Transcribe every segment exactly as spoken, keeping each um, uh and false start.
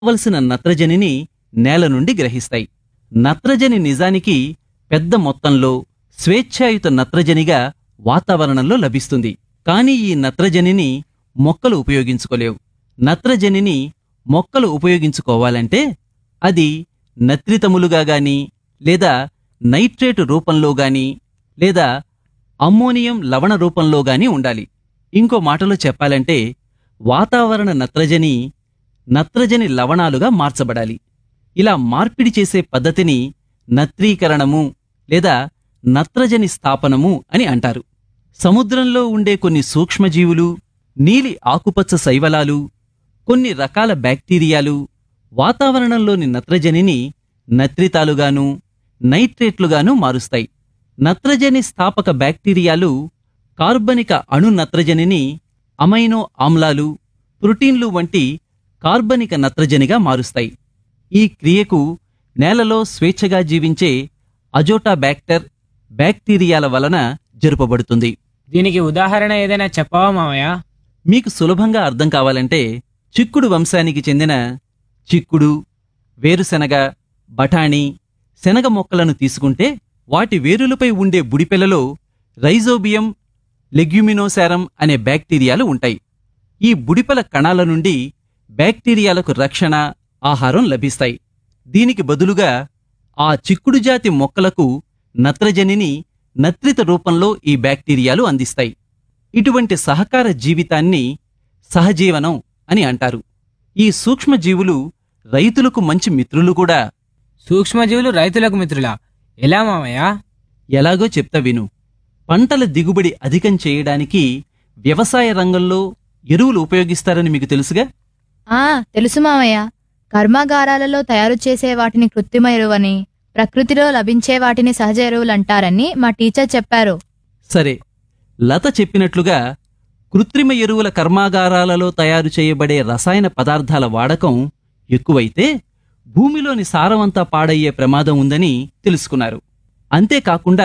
కావలసిన నత్రజనిని నేల నుండి గ్రహిస్తాయి. నత్రజని నిజానికి పెద్ద మొత్తంలో స్వేచ్ఛాయుత నత్రజనిగా వాతావరణంలో లభిస్తుంది. కాని ఈ నత్రజనిని మొక్కలు ఉపయోగించుకోలేవు. నత్రజనిని మొక్కలు ఉపయోగించుకోవాలంటే అది నత్రితములుగా గాని లేదా నైట్రేటు రూపంలో గాని లేదా అమ్మోనియం లవణ రూపంలో గాని ఉండాలి. ఇంకో మాటలో చెప్పాలంటే వాతావరణ నత్రజని నత్రజని లవణాలుగా మార్చబడాలి. ఇలా మార్పిడి చేసే పద్ధతిని నత్రీకరణము లేదా నత్రజని స్థాపనము అని అంటారు. సముద్రంలో ఉండే కొన్ని సూక్ష్మజీవులు, నీలి ఆకుపచ్చ శైవలాలు, కొన్ని రకాల బ్యాక్టీరియాలు వాతావరణంలోని నత్రజనిని నత్రితాలుగాను నైట్రేట్లుగాను మారుస్తాయి. నత్రజని స్థాపక బ్యాక్టీరియాలు కార్బనిక అణు నత్రజనిని అమైనో ఆమ్లాలు, ప్రోటీన్లు వంటి కార్బనిక నత్రజనిగా మారుస్తాయి. ఈ క్రియకు నేలలో స్వేచ్ఛగా జీవించే అజోటాబ్యాక్టర్ బ్యాక్టీరియాల వలన జరుపబడుతుంది. దీనికి ఉదాహరణ ఏదైనా చెప్పవా మామయ్య? మీకు సులభంగా అర్థం కావాలంటే చిక్కుడు వంశానికి చెందిన చిక్కుడు, వేరుశెనగ, బఠాణీ, శనగ మొక్కలను తీసుకుంటే వాటి వేరులపై ఉండే బుడిపెలలో రైజోబియం లెగ్యుమినోసారం అనే బ్యాక్టీరియాలు ఉంటాయి. ఈ బుడిపెల కణాల నుండి బ్యాక్టీరియాలకు రక్షణ, ఆహారం లభిస్తాయి. దీనికి బదులుగా ఆ చిక్కుడు జాతి మొక్కలకు నత్రజనిని నత్రిత రూపంలో ఈ బ్యాక్టీరియాలు అందిస్తాయి. ఇటువంటి సహకార జీవితాన్ని సహజీవనం అని అంటారు. ఈ సూక్ష్మజీవులు రైతులకు మంచి మిత్రులు కూడా. సూక్ష్మజీవులు రైతులకు మిత్రులా? ఎలా మామయ్య? ఎలాగో చెప్తా విను. పంటల దిగుబడి అధికం చేయడానికి వ్యవసాయ రంగంలో ఎరువులు ఉపయోగిస్తారని మీకు తెలుసుగా? ఆ తెలుసు మామయ్య. కర్మాగారాలలో తయారు చేసే వాటిని కృత్రిమ ఎరువని, ప్రకృతిలో లభించే వాటిని సహజ ఎరువులంటారని మా టీచర్ చెప్పారు. సరే, లత చెప్పినట్లుగా కృత్రిమ ఎరువుల కర్మాగారాలలో తయారు చేయబడే రసాయన పదార్థాల వాడకం ఎక్కువైతే భూమిలోని సారమంతా పాడయ్యే ప్రమాదం ఉందని తెలుసుకున్నారు. అంతేకాకుండా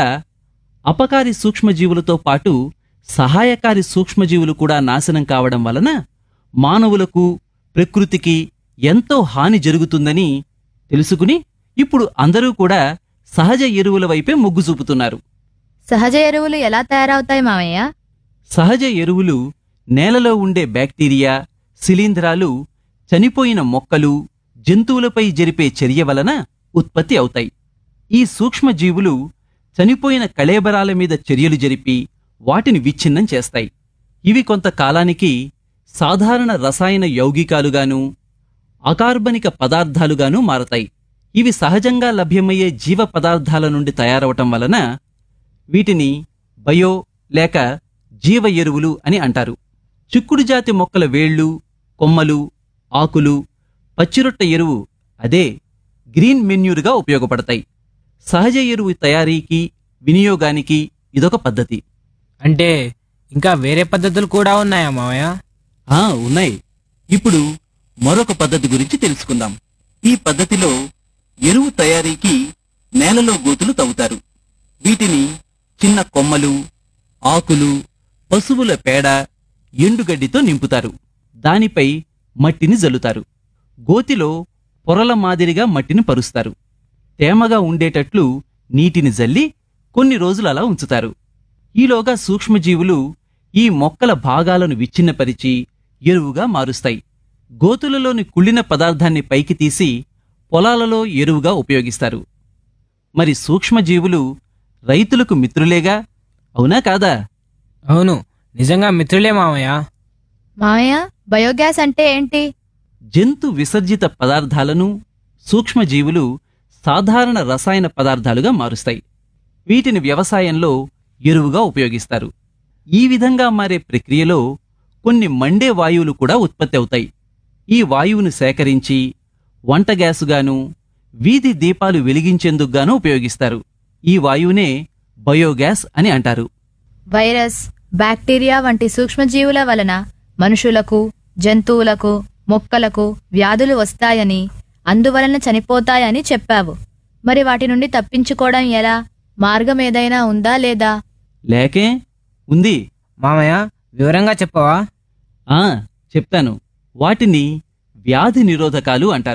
అపకారి సూక్ష్మజీవులతో పాటు సహాయకారి సూక్ష్మజీవులు కూడా నాశనం కావడం వలన మానవులకు, ప్రకృతికి ఎంతో హాని జరుగుతుందని తెలుసుకుని ఇప్పుడు అందరూ కూడా సహజ ఎరువుల వైపే మొగ్గు చూపుతున్నారు. సహజ ఎరువులు ఎలా తయారవుతాయి మామయ్య? సహజ ఎరువులు నేలలో ఉండే బ్యాక్టీరియా, శిలీంధ్రాలు చనిపోయిన మొక్కలు, జంతువులపై జరిపే చర్య వలన ఉత్పత్తి అవుతాయి. ఈ సూక్ష్మజీవులు చనిపోయిన కళేబరాల మీద చర్యలు జరిపి వాటిని విచ్ఛిన్నం చేస్తాయి. ఇవి కొంతకాలానికి సాధారణ రసాయన యౌగికాలుగాను అకార్బనిక పదార్థాలుగాను మారతాయి. ఇవి సహజంగా లభ్యమయ్యే జీవ పదార్థాల నుండి తయారవటం వలన వీటిని బయో లేక జీవ ఎరువులు అని అంటారు. చిక్కుడు జాతి మొక్కల వేళ్లు, కొమ్మలు, ఆకులు పచ్చిరొట్ట ఎరువు అదే గ్రీన్ మెన్యూరుగా ఉపయోగపడతాయి. సహజ ఎరువు తయారీకి, వినియోగానికి ఇదొక పద్ధతి. అంటే ఇంకా వేరే పద్ధతులు కూడా ఉన్నాయా మామయ్య? ఆ ఉన్నాయి. ఇప్పుడు మరొక పద్ధతి గురించి తెలుసుకుందాం. ఈ పద్ధతిలో ఎరువు తయారీకి నేలలో గోతులు తవ్వుతారు. వీటిని చిన్న కొమ్మలు, ఆకులు, పశువుల పేడ, ఎండుగడ్డితో నింపుతారు. దానిపై మట్టిని జల్లుతారు. గోతిలో పొరల మాదిరిగా మట్టిని పరుస్తారు. తేమగా ఉండేటట్లు నీటిని జల్లి కొన్ని రోజులు అలా ఉంచుతారు. ఈలోగా సూక్ష్మజీవులు ఈ మొక్కల భాగాలను విచ్ఛిన్నపరిచి ఎరువుగా మారుస్తాయి. గోతులలోని కుళ్ళిన పదార్థాన్ని పైకి తీసి పొలాలలో ఎరువుగా ఉపయోగిస్తారు. మరి సూక్ష్మజీవులు రైతులకు మిత్రులేగా, అవునా కాదా? అవును, నిజంగా మిత్రులే మామయ్య. మామయ్య, బయోగ్యాస్ అంటే ఏంటి? జంతు విసర్జిత పదార్థాలను సూక్ష్మజీవులు సాధారణ రసాయన పదార్థాలుగా మారుస్తాయి. వీటిని వ్యవసాయంలో ఎరువుగా ఉపయోగిస్తారు. ఈ విధంగా మారే ప్రక్రియలో కొన్ని మండే వాయువులు కూడా ఉత్పత్తి అవుతాయి. ఈ వాయువును సేకరించి వంట గ్యాసుగాను, వీధి దీపాలు వెలిగించేందుకుగాను ఉపయోగిస్తారు. ఈ వాయువునే బయోగ్యాస్ అని అంటారు. వైరస్, బ్యాక్టీరియా వంటి సూక్ష్మజీవుల వలన మనుషులకు, జంతువులకు, మొక్కలకు వ్యాధులు వస్తాయని, అందువలన చనిపోతాయని చెప్పావు. మరి వాటి నుండి తప్పించుకోవడం ఎలా? మార్గం ఏదైనా ఉందా లేదా? లేకే ఉంది. మామయ్య, వివరంగా చెప్పవా? ఆ చెప్తాను. వాటిని వ్యాధి నిరోధకాలు అంటారు.